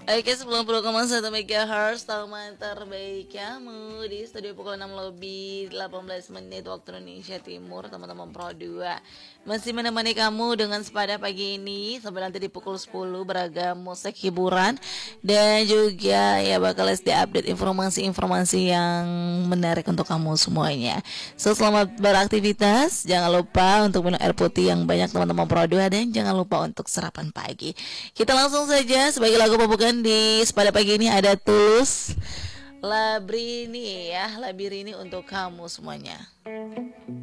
Oke, 90,1 MHz Taman terbaik kamu di studio pukul 6 lebih 18 menit waktu Indonesia Timur. Teman-teman Pro 2 masih menemani kamu dengan sepada pagi ini sampai nanti di pukul 10, beragam musik hiburan dan juga ya bakal update informasi-informasi yang menarik untuk kamu semuanya. So, selamat beraktivitas. Jangan lupa untuk minum air putih yang banyak teman-teman Pro 2 dan jangan lupa untuk sarapan pagi. Kita langsung saja sebagai lagu pembukaan di pada pagi ini ada Tulus Labrini ya, Labirini untuk kamu semuanya.